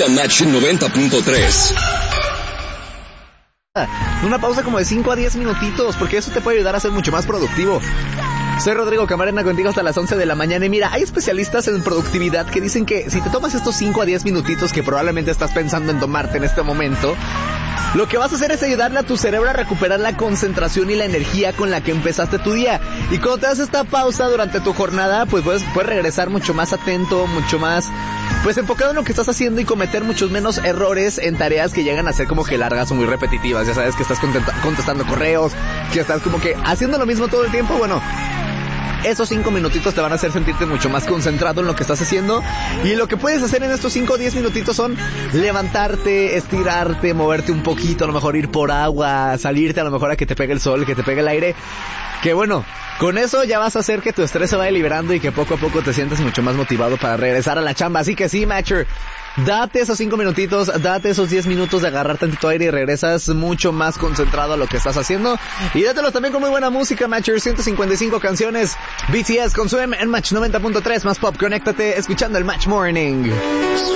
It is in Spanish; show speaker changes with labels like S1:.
S1: Match 90.3.
S2: Una pausa como de 5 a 10 minutitos, porque eso te puede ayudar a ser mucho más productivo. Soy Rodrigo Camarena, contigo hasta las 11 de la mañana. Y mira, hay especialistas en productividad que dicen que si te tomas estos 5 a 10 minutitos que probablemente estás pensando en tomarte en este momento, lo que vas a hacer es ayudarle a tu cerebro a recuperar la concentración y la energía con la que empezaste tu día. Y cuando te das esta pausa durante tu jornada, pues puedes regresar mucho más atento, mucho más pues enfocado en lo que estás haciendo y cometer muchos menos errores en tareas que llegan a ser como que largas o muy repetitivas. Ya sabes que estás contestando correos, que estás como que haciendo lo mismo todo el tiempo. Bueno, esos 5 minutitos te van a hacer sentirte mucho más concentrado en lo que estás haciendo. Y lo que puedes hacer en estos 5 o 10 minutitos son levantarte, estirarte, moverte un poquito, a lo mejor ir por agua, salirte a lo mejor a que te pegue el sol, que te pegue el aire. Que bueno, con eso ya vas a hacer que tu estrés se vaya liberando y que poco a poco te sientas mucho más motivado para regresar a la chamba. Así que sí, Matcher, date esos 5 minutitos, date esos 10 minutos de agarrar tantito aire y regresas mucho más concentrado a lo que estás haciendo. Y dátelo también con muy buena música, Matcher. 155 canciones. BTS con Swim en Match 90.3 más pop. Conéctate escuchando el Match Morning.